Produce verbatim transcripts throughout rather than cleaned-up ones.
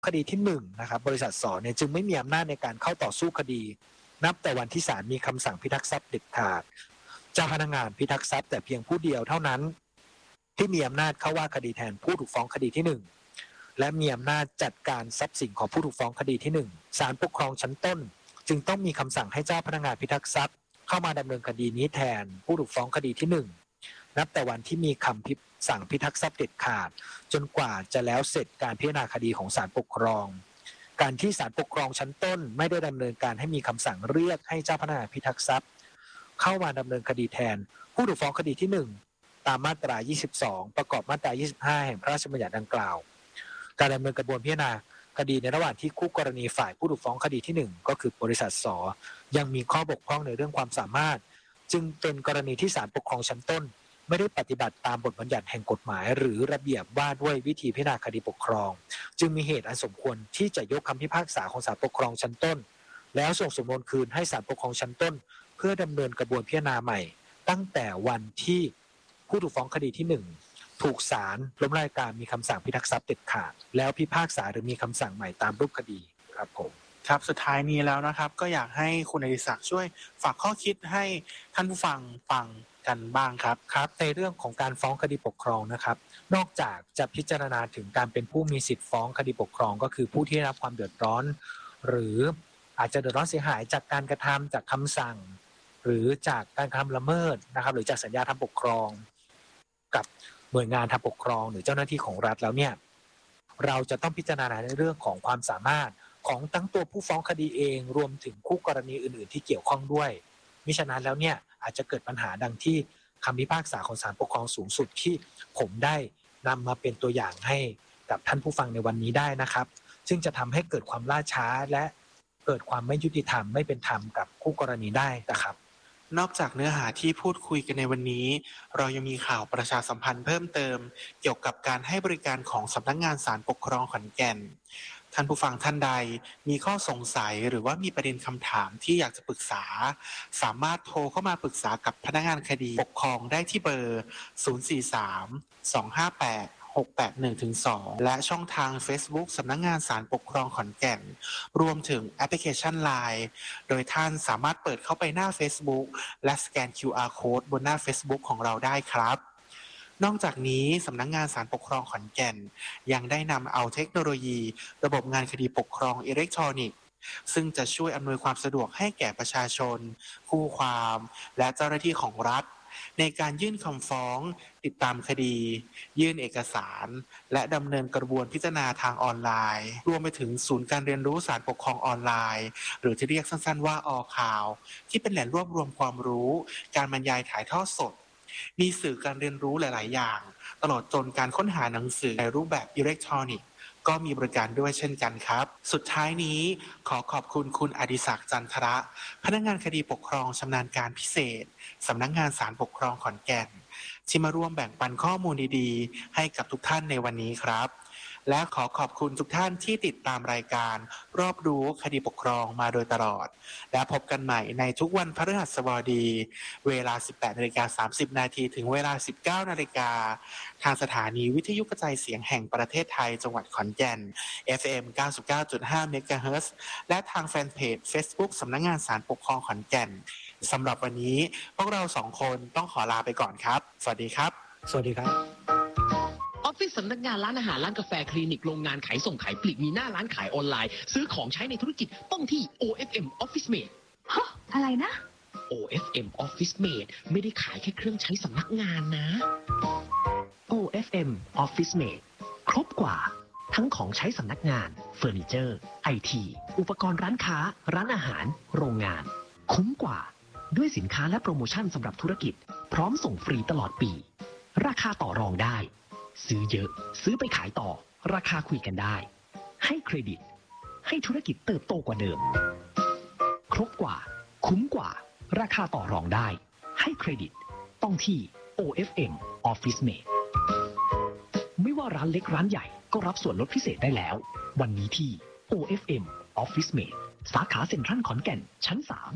คดีที่หนึ่งนะครับบริษัทสเนี่ยจึงไม่มีอำนาจในการเข้าต่อสู้คดีนับแต่วันที่ศาลมีคำสั่งพิทักษ์ทรัพย์เด็ดขาดเจ้าพนักงานพิทักษ์ทรัพย์แต่เพียงผู้เดียวเท่านั้นที่มีอำนาจเข้าว่าคดีแทนผู้ถูกฟ้องคดีที่หนึ่งและมีอำนาจจัดการทรัพย์สินของผู้ถูกฟ้องคดีที่หนึ่งศาลปกครองชั้นต้นจึงต้องมีคำสั่งให้เจ้าพนักงานพิทักษ์ทรัพย์เข้ามาดำเนินคดีนี้แทนผู้ถูกฟ้องคดีที่หนึ่งนับแต่วันที่มีคำพิสั่งพิทักษ์ทรัพย์เด็ดขาดจนกว่าจะแล้วเสร็จการพิจารณาคดีของศาลปกครองการที่ศาลปกครองชั้นต้นไม่ได้ดำเนินการให้มีคำสั่งเรียกให้เจ้าพนักงานพิทักษ์ทรัพย์เข้ามาดำเนินคดีแทนผู้ถูกฟ้องคดีที่หนึ่งตามมาตรายี่สิบสองประกอบมาตรายี่สิบห้าแห่งพระราชบัญญัติดังกล่าวการดำเนินกระบวนพิจารณาคดีในระหว่างที่คู่กรณีฝ่ายผู้ถูกฟ้องคดีที่หนึ่งก็คือบริษัทสยังมีข้อบกพร่องในเรื่องความสามารถจึงเป็นกรณีที่ศาลปกครองชั้นต้นไม่ได้ปฏิบัติตามบทบัญญัติแห่งกฎหมายหรือระเบียบว่าด้วยวิธีพิจารณาคดีปกครองจึงมีเหตุอันสมควรที่จะยกคำพิพากษาของศาลปกครองชั้นต้นแล้วส่งสำนวนคืนให้ศาลปกครองชั้นต้นเพื่อดำเนินกระบวนพิจารณาใหม่ตั้งแต่วันที่ผู้ถูกฟ้องคดีที่หนึ่งถูกศาลล้มละลายการมีคำสั่งพิทักษ์ทรัพย์เด็ดขาดแล้วพิพากษาหรือมีคำสั่งใหม่ตามรูปคดีครับผมครับสุดท้ายนี้แล้วนะครับก็อยากให้คุณอดิศักดิ์ช่วยฝากข้อคิดให้ท่านผู้ฟังฟังกันบ้างครับครับในเรื่องของการฟ้องคดีปกครองนะครับนอกจากจะพิจารณาถึงการเป็นผู้มีสิทธิ์ฟ้องคดีปกครองก็คือผู้ที่ได้รับความเดือดร้อนหรืออาจจะเดือดร้อนเสียหายจากการกระทำจากคำสั่งหรือจากการกระทำละเมิดนะครับหรือจากสัญญาทางปกครองกับหน่วยงานทางปกครองหรือเจ้าหน้าที่ของรัฐแล้วเนี่ยเราจะต้องพิจารณาในเรื่องของความสามารถของทั้งตัวผู้ฟ้องคดีเองรวมถึงคู่กรณีอื่นๆที่เกี่ยวข้องด้วยมิฉะนั้นแล้วเนี่ยอาจจะเกิดปัญหาดังที่คำพิพากษาของศาลปกครองสูงสุดที่ผมได้นำมาเป็นตัวอย่างให้กับท่านผู้ฟังในวันนี้ได้นะครับซึ่งจะทำให้เกิดความล่าช้าและเกิดความไม่ยุติธรรมไม่เป็นธรรมกับคู่กรณีได้นะครับนอกจากเนื้อหาที่พูดคุยกันในวันนี้เรายังมีข่าวประชาสัมพันธ์เพิ่มเติมเกี่ยวกับการให้บริการของสำนักงานศาลปกครองขอนแก่นท่านผู้ฟังท่านใดมีข้อสงสัยหรือว่ามีประเด็นคำถามที่อยากจะปรึกษาสามารถโทรเข้ามาปรึกษากับพนักงานคดีปกครองได้ที่เบอร์ศูนย์ สี่ สาม สอง ห้า แปด หก แปด หนึ่ง สอง และช่องทาง Facebook สำนักงานศาลปกครองขอนแก่นรวมถึงแอปพลิเคชัน ไลน์ โดยท่านสามารถเปิดเข้าไปหน้า Facebook และสแกน คิว อาร์ Code บนหน้า Facebook ของเราได้ครับนอกจากนี้สำนักงานศาลปกครองขอนแก่นยังได้นำเอาเทคโนโลยีระบบงานคดีปกครองอิเล็กทรอนิกส์ซึ่งจะช่วยอำนวยความสะดวกให้แก่ประชาชนคู่ความและเจ้าหน้าที่ของรัฐในการยื่นคำฟ้องติดตามคดียื่นเอกสารและดำเนินกระบวนพิจารณาทางออนไลน์รวมไปถึงศูนย์การเรียนรู้ศาลปกครองออนไลน์หรือที่เรียกสั้นๆว่าอ.ข่าวที่เป็นแหล่งรวบรวมความรู้การบรรยายถ่ายทอดสดมีสื่อการเรียนรู้หลายๆอย่างตลอดจนการค้นหาหนังสือในรูปแบบอิเล็กทรอนิกส์ก็มีบริการด้วยเช่นกันครับสุดท้ายนี้ขอขอบคุณคุณอดิศักดิ์จันทระพนักงานคดีปกครองชำนาญการพิเศษสำนักงานศาลปกครองขอนแก่นที่มาร่วมแบ่งปันข้อมูลดีๆให้กับทุกท่านในวันนี้ครับและขอขอบคุณทุกท่านที่ติดตามรายการรอบรู้คดีปกครองมาโดยตลอดและพบกันใหม่ในทุกวันพฤหัสบดีเวลา สิบแปดนาฬิกาสามสิบนาที ถึงเวลา สิบเก้านาฬิกาทางสถานีวิทยุกระจายเสียงแห่งประเทศไทยจังหวัดขอนแก่น เอฟ เอ็ม เก้าสิบเก้าจุดห้า เมกะเฮิรตซ์ และทางแฟนเพจ Facebook สำนักงานศาลปกครองขอนแก่นสำหรับวันนี้พวกเราสองคนต้องขอลาไปก่อนครับสวัสดีครับสวัสดีครับออฟฟิศสำนักงานร้านอาหารร้านกาแฟคลินิกโรงงานขายส่งขายปลีกมีหน้าร้านขายออนไลน์ซื้อของใช้ในธุรกิจต้องที่ โอ เอฟ เอ็ม Office Mate ฮะอะไรนะโอ เอฟ เอ็ม Office Mate ไม่ได้ขายแค่เครื่องใช้สำนักงานนะ โอ เอฟ เอ็ม Office Mate ครบกว่าทั้งของใช้สำนักงานเฟอร์นิเจอร์ ไอ ที อุปกรณ์ร้านค้าร้านอาหารโรงงานคุ้มกว่าด้วยสินค้าและโปรโมชั่นสำหรับธุรกิจพร้อมส่งฟรีตลอดปีราคาต่อรองได้ซื้อเยอะซื้อไปขายต่อราคาคุยกันได้ให้เครดิตให้ธุรกิจเติบโตกว่าเดิมครบกว่าคุ้มกว่าราคาต่อรองได้ให้เครดิตต้องที่ โอ เอฟ เอ็ม Office Mate ไม่ว่าร้านเล็กร้านใหญ่ก็รับส่วนลดพิเศษได้แล้ววันนี้ที่ โอ เอฟ เอ็ม Office Mate สาขาเซ็นทรัลขอนแก่นชั้นสาม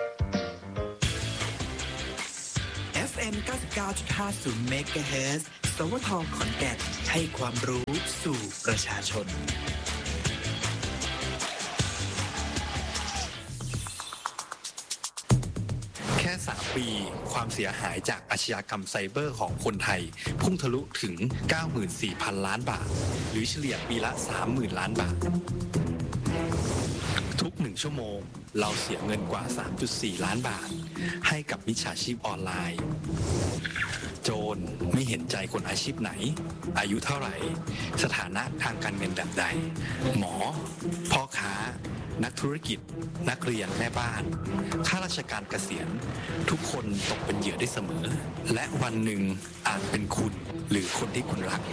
เอฟ เอ็ม เก้าสิบเก้าจุดห้า ศูนย์ เมกะเฮิรตซ์สวท.ขอนแก่นให้ความรู้สู่ประชาชนแค่สามปีความเสียหายจากอาชญากรรมไซเบอร์ของคนไทยพุ่งทะลุถึง เก้าหมื่นสี่พัน ล้านบาทหรือเฉลี่ยปีละ สามหมื่น ล้านบาททุกหนึ่งชั่วโมงเราเสียเงินกว่า สามจุดสี่ ล้านบาทให้กับมิจฉาชีพออนไลน์โจรไม่เห็นใจคนอาชีพไหนอายุเท่าไหร่สถานะทางการเงินแบบใดหมอพ่อค้านักธุรกิจนักเรียนแม่บ้านข้าราชการเกษียณทุกคนตกเป็นเหยื่อได้เสมอและวันหนึ่งอาจเป็นคุณหรือคนที่คุณรัก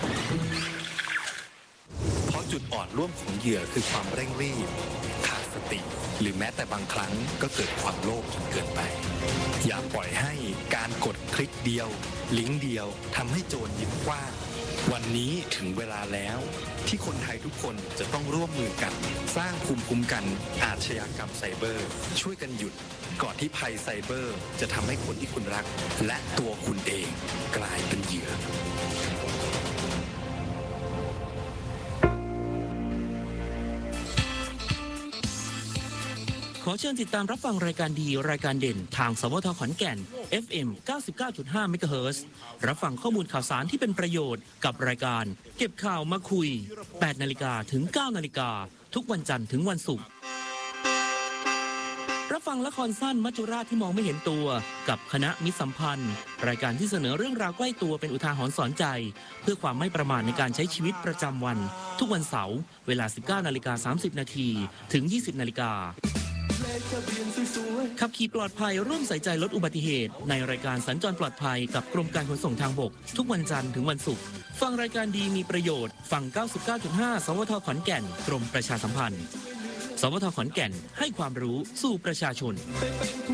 เพราะจุดอ่อนร่วมของเหยื่อคือความเร่งรีบขาดสติหรือแม้แต่บางครั้งก็เกิดความโลภจนเกินไปอย่าปล่อยให้การกดคลิกเดียวลิงก์เดียวทำให้โจรยิ้มกว้างวันนี้ถึงเวลาแล้วที่คนไทยทุกคนจะต้องร่วมมือกันสร้างภูมิคุ้มกันอาชญากรรมไซเบอร์ช่วยกันหยุดก่อนที่ภัยไซเบอร์จะทำให้คนที่คุณรักและตัวคุณเองกลายเป็นเหยื่อขอเชิญติดตามรับฟังรายการดีรายการเด่นทางสวท.ขอนแก่น เอฟ เอ็ม เก้าสิบเก้าจุดห้า เมกะเฮิรตซ์ รับฟังข้อมูลข่าวสารที่เป็นประโยชน์กับรายการเก็บข่าวมาคุย แปดนาฬิกาถึง เก้านาฬิกาทุกวันจันทร์ถึงวันศุกร์รับฟังละครสั้นมัจจุราชที่มองไม่เห็นตัวกับคณะมิตรสัมพันธ์รายการที่เสนอเรื่องราวใกล้ตัวเป็นอุทาหรณ์สอนใจเพื่อความไม่ประมาทในการใช้ชีวิตประจำวันทุกวันเสาร์เวลา สิบเก้านาฬิกาสามสิบนาทีถึง ยี่สิบนาฬิกาขับขี่ปลอดภัยร่วมใส่ใจลดอุบัติเหตุในรายการสัญจรปลอดภัยกับกรมการขนส่งทางบกทุกวันจันทร์ถึงวันศุกร์ฟังรายการดีมีประโยชน์ฟัง เก้าสิบเก้าจุดห้า สวท.ขอนแก่นกรมประชาสัมพันธ์สวท.ขอนแก่นให้ความรู้สู่ประชาชน